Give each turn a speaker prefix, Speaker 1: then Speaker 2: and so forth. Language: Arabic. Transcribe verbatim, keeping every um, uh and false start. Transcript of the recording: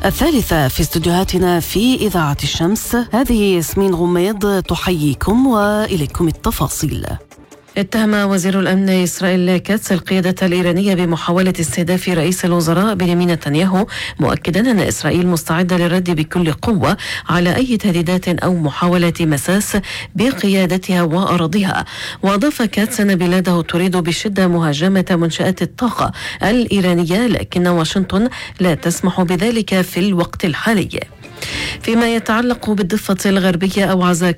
Speaker 1: الثالثة في استديوهاتنا في إذاعة الشمس. هذه ياسمين غميض تحييكم وإليكم التفاصيل.
Speaker 2: اتهم وزير الأمن إسرائيل كاتس القيادة الإيرانية بمحاولة استهداف رئيس الوزراء بنيامين نتنياهو، مؤكدا أن إسرائيل مستعدة للرد بكل قوة على أي تهديدات أو محاولة مساس بقيادتها وأراضيها. وأضاف كاتس أن بلاده تريد بشدة مهاجمة منشآت الطاقة الإيرانية، لكن واشنطن لا تسمح بذلك في الوقت الحالي. فيما يتعلق بالضفة الغربية، أوعز